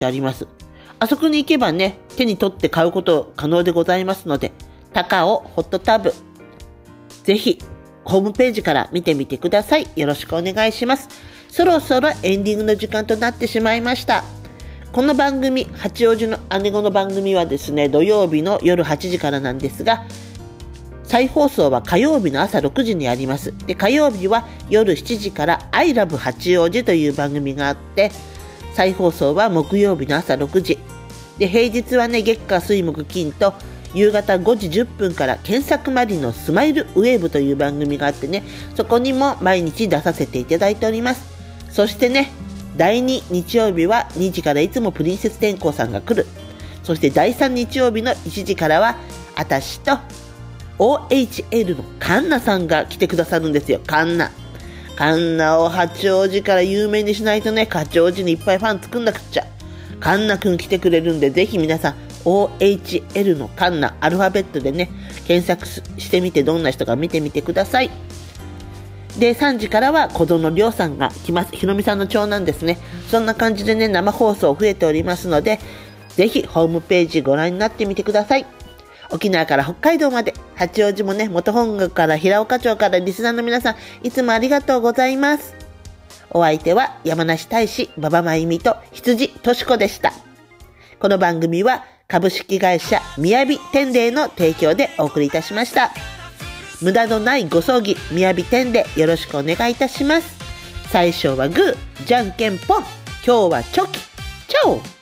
あります。あそこに行けばね、手に取って買うこと可能でございますので、高尾ホットタブ、ぜひホームページから見てみてください。よろしくお願いします。そろそろエンディングの時間となってしまいました。この番組、八王子の姉子の番組はですね、土曜日の夜8時からなんですが、再放送は火曜日の朝6時にあります。で、火曜日は夜7時から I love 八王子という番組があって、再放送は木曜日の朝6時。で、平日はね、月火水木金と夕方5時10分から検索マリのスマイルウェーブという番組があってね、そこにも毎日出させていただいております。そしてね、第2日曜日は2時からいつもプリンセス天功さんが来る。そして第3日曜日の1時からは、私と OHL のカンナさんが来てくださるんですよ。カンナを八王子から有名にしないとね、八王子にいっぱいファン作んなくっちゃ。カンナくん来てくれるんで、ぜひ皆さん OHL のカンナ、アルファベットでね、検索してみて、どんな人か見てみてください。で、3時からは小園亮さんが来ます。ひろみさんの長男ですね。そんな感じでね、生放送増えておりますので、ぜひホームページご覧になってみてください。沖縄から北海道まで、八王子もね、元本郷から平岡町からリスナーの皆さん、いつもありがとうございます。お相手は山梨大使馬場真由美と羊とし子でした。この番組は株式会社みやび天霊の提供でお送りいたしました。無駄のないご葬儀、みやび天霊よろしくお願いいたします。最初はグー、じゃんけんぽん、今日はチョキ、チャオ。